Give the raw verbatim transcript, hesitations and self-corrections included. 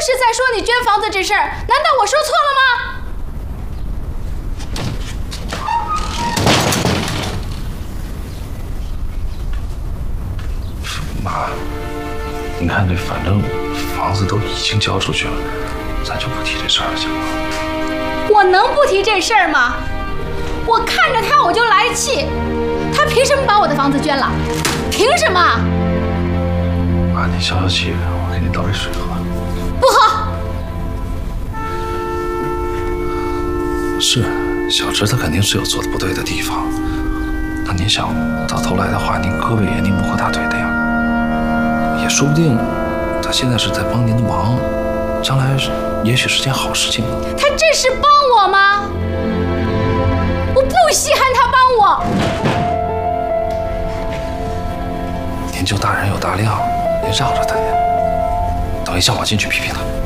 是在说你捐房子这事儿，难道我说错了吗？ 妈，你看这，反正房子都已经交出去了，咱就不提这事儿了，行吗？ 我能不提这事儿吗？我看着他我就来气，他凭什么把我的房子捐了？凭什么？ 妈，你消消气，我给你倒杯水喝。 不喝。 是，小侄他肯定是有做的不对的地方。那您想到头来的话，您胳膊也拧不过大腿的呀。也说不定，他现在是在帮您的忙，将来也许是件好事情。 他这是帮我吗？我不稀罕他帮我。 您就大人有大量，您让着他点。等一下，我进去批评他。